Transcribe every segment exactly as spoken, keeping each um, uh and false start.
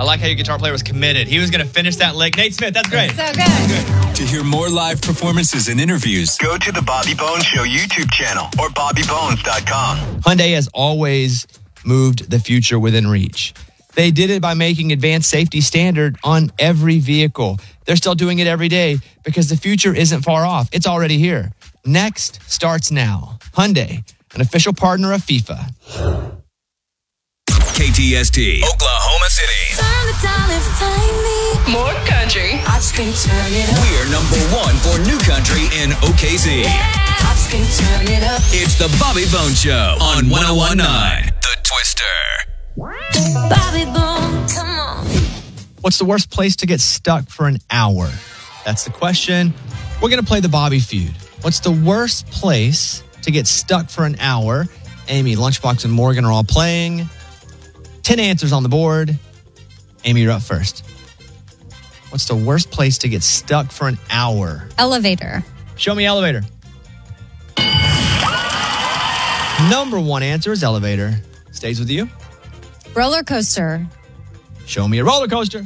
I like how your guitar player was committed. He was going to finish that lick. Nate Smith, that's great. So good. To hear more live performances and interviews, go to the Bobby Bones Show YouTube channel or bobby bones dot com. Hyundai has always moved the future within reach. They did it by making advanced safety standard on every vehicle. They're still doing it every day because the future isn't far off. It's already here. Next starts now. Hyundai, an official partner of FIFA. K T S T, Oklahoma City. Turn the dial and find me. More country. I scream, turn it up. We're number one for new country in O K C. Yeah. I scream, turn it up. It's the Bobby Bones Show on one oh one point nine. The Twister. Bobby Bones, come on. What's the worst place to get stuck for an hour? That's the question. We're going to play the Bobby Feud. What's the worst place to get stuck for an hour? Amy, Lunchbox, and Morgan are all playing. Ten answers on the board. Amy, you're up first. What's the worst place to get stuck for an hour? Elevator. Show me elevator. Number one answer is elevator. Stays with you. Roller coaster. Show me a roller coaster.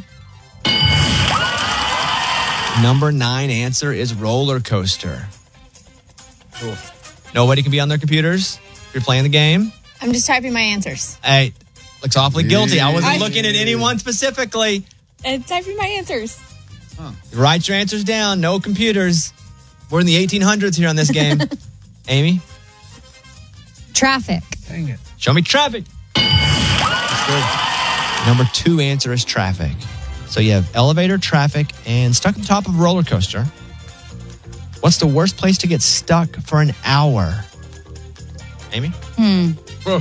Number nine answer is roller coaster. Cool. Nobody can be on their computers if you're playing the game. I'm just typing my answers. Hey, looks awfully guilty. I wasn't I- looking at anyone specifically. I'm typing my answers. Write your answers down. No computers. We're in the eighteen hundreds here on this game. Amy? Traffic. Dang it. Show me traffic. Number two answer is traffic. So you have elevator, traffic, and stuck at the top of a roller coaster. What's the worst place to get stuck for an hour? Amy? Hmm. Oh.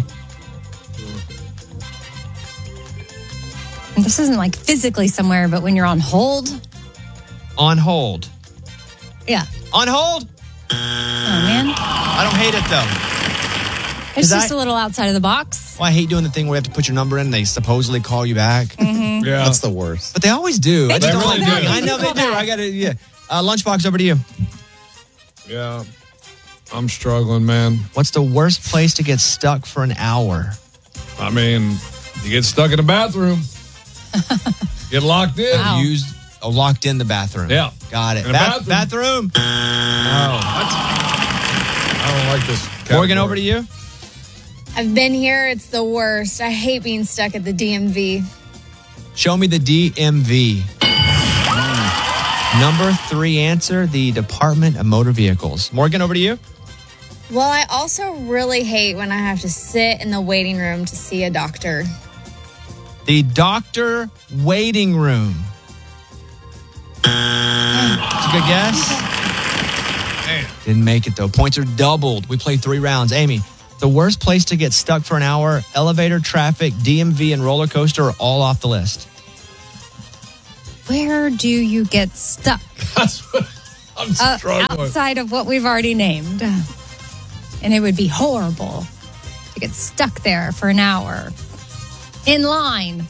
This isn't like physically somewhere, but when you're on hold. On hold. Yeah. On hold? Oh, man. I don't hate it, though. It's 'Cause just I- a little outside of the box. Well, I hate doing the thing where you have to put your number in and they supposedly call you back. Mm-hmm. Yeah. That's the worst. But they always do. They I just do don't call like back. doing it. I They know do they call do. back. I got to, yeah. Uh, Lunchbox, over to you. Yeah. I'm struggling, man. What's the worst place to get stuck for an hour? I mean, you get stuck in the bathroom. Get locked in. Wow. Used, oh, locked in the bathroom. Yeah. Got it. In a Ba- bathroom. bathroom. Oh, I don't like this. Morgan, category. over to you. I've been here. It's the worst. I hate being stuck at the D M V. Show me the D M V. Number three answer, the Department of Motor Vehicles. Morgan, over to you. Well, I also really hate when I have to sit in the waiting room to see a doctor. The doctor waiting room. That's a good guess. Man. Didn't make it, though. Points are doubled. We played three rounds. Amy, the worst place to get stuck for an hour, elevator, traffic, D M V, and roller coaster are all off the list. Where do you get stuck? That's what I'm Uh, struggling. outside of what we've already named. And it would be horrible to get stuck there for an hour. In line.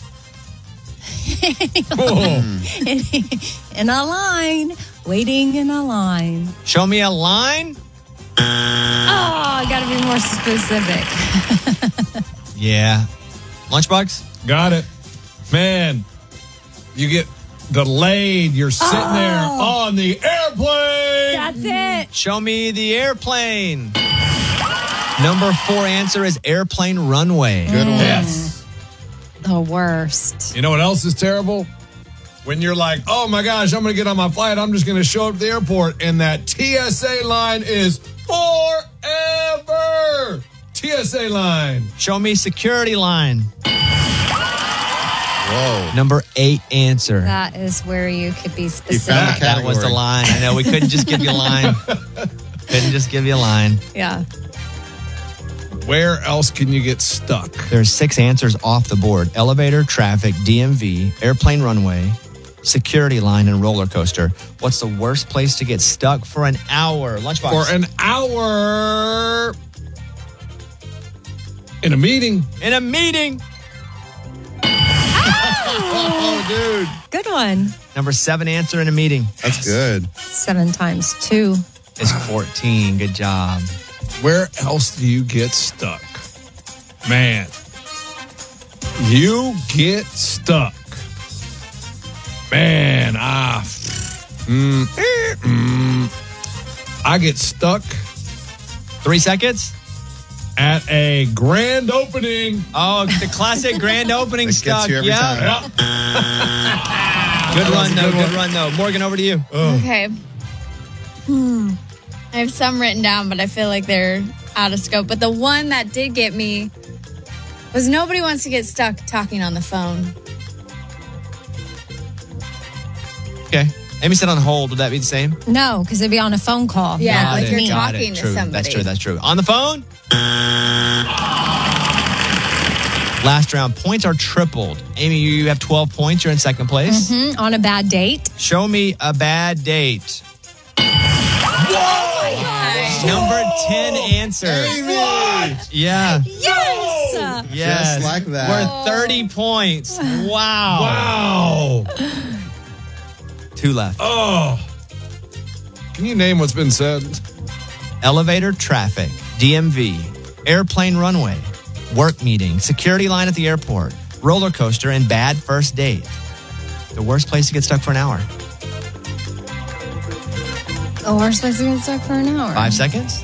Oh. in, in a line. Waiting in a line. Show me a line. Oh, I got to be more specific. Yeah. Lunchbox? Got it. Man, you get delayed. You're sitting Oh. there on the airplane. That's it. Show me the airplane. Number four answer is airplane runway. Good one. Yes. The worst. You know what else is terrible? When you're like, oh my gosh, I'm going to get on my flight. I'm just going to show up at the airport. And that T S A line is forever. T S A line. Show me security line. Whoa. Number eight answer. That is where you could be You specific. found the That was the category. line. I know we couldn't just give you a line. Couldn't just give you a line. Yeah. Where else can you get stuck? There's six answers off the board. Elevator, traffic, D M V, airplane runway, security line, and roller coaster. What's the worst place to get stuck for an hour? Lunchbox. For an hour in a meeting. In a meeting. Oh, dude. Good one. Number seven answer in a meeting That's good. Seven times two. is fourteen. Good job. Where else do you get stuck? Man. You get stuck. Man, I, mm, eh, mm, I get stuck Three seconds. at a grand opening. Oh, the classic grand opening That gets stuck. you every Yeah. time. Good run, though. Good run, though. Morgan, over to you. Okay. Hmm. I have some written down, but I feel like they're out of scope. But the one that did get me was nobody wants to get stuck talking on the phone. Okay. Amy said on hold. Would that be the same? No, because it'd be on a phone call. Yeah, not like with you're me. Got talking it. to True. somebody. That's true. That's true. On the phone? Last round. Points are tripled. Amy, you have twelve points. You're in second place. Mhm, on a bad date. Show me a bad date. Whoa! Number ten answer. What? Yeah. Yes! Yes. Just like that. Worth thirty points. Wow. Wow. Two left. Oh. Can you name what's been said? Elevator traffic, D M V, airplane runway, work meeting, security line at the airport, roller coaster, and bad first date. The worst place to get stuck for an hour. The worst place to get stuck for an hour. Five seconds.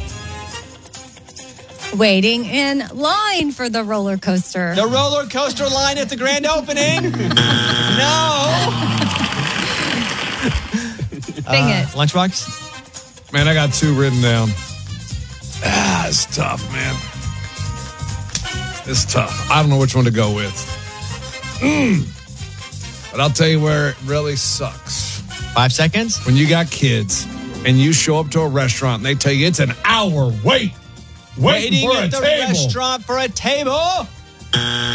Waiting in line for the roller coaster. The roller coaster line at the grand opening. No. Dang Uh, it. Lunchbox? Man, I got two written down. Ah, it's tough, man. It's tough. I don't know which one to go with. Mm. But I'll tell you where it really sucks. Five seconds. When you got kids and you show up to a restaurant and they tell you it's an hour wait. Waiting, Waiting for at a the table. restaurant for a table. Oh,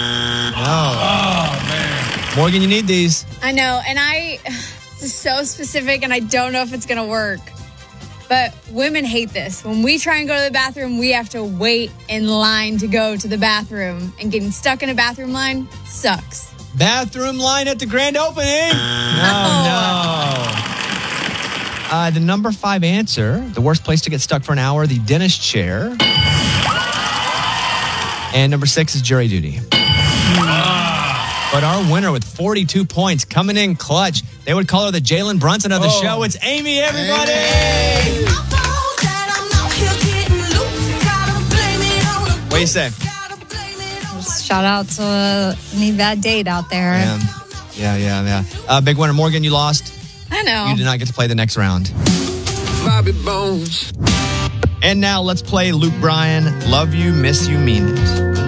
man. Morgan, you need these. I know, and I, this is so specific, and I don't know if it's going to work. But women hate this. When we try and go to the bathroom, we have to wait in line to go to the bathroom. And getting stuck in a bathroom line sucks. Bathroom line at the grand opening. No, no. Uh, the number five answer, the worst place to get stuck for an hour, the dentist chair. And number six is jury duty. But our winner with forty-two points coming in clutch. They would call her the Jalen Brunson of the Oh. show. It's Amy, everybody. What do you say? Shout out to uh, any bad date out there. Yeah, yeah, yeah. yeah. Uh, big winner, Morgan, you lost. I know. You did not get to play the next round. Bobby Bones. And now let's play Luke Bryan, Love You, Miss You, Mean It.